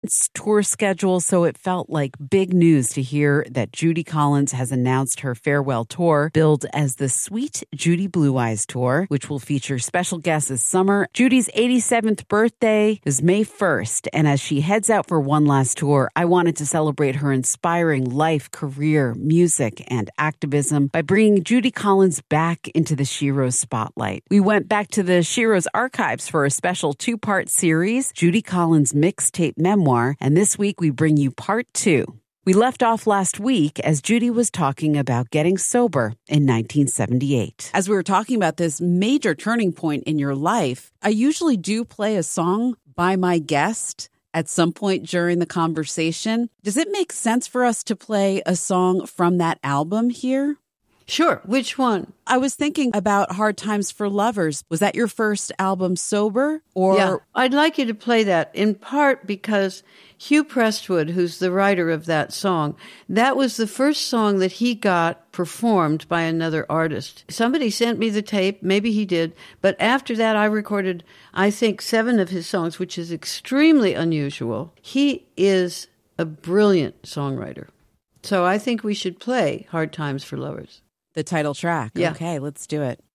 month's tour schedule, so it felt like big news to hear that Judy Collins has announced her farewell tour, billed as the Sweet Judy Blue Eyes Tour, which will feature special guests this summer. Judy's 87th birthday is May 1st, and as she heads out for one last tour, I wanted to celebrate her inspiring life, career, music, and activism by bringing Judy Collins back into the Sheroes spotlight. We went back to the Sheroes archives for a special two-part series, Judy Collins' mixtape memoir, and this week we bring you part 2. We left off last week as Judy was talking about getting sober in 1978. As we were talking about this major turning point in your life, I usually do play a song by my guest at some point during the conversation. Does it make sense for us to play a song from that album here? Sure. Which one? I was thinking about Hard Times for Lovers. Was that your first album sober? Or yeah, I'd like you to play that in part because Hugh Prestwood, who's the writer of that song, that was the first song that he got performed by another artist. Somebody sent me the tape, maybe he did, but after that I recorded, I think, 7 of his songs, which is extremely unusual. He is a brilliant songwriter. So I think we should play Hard Times for Lovers. The title track. Yeah. Okay, let's do it.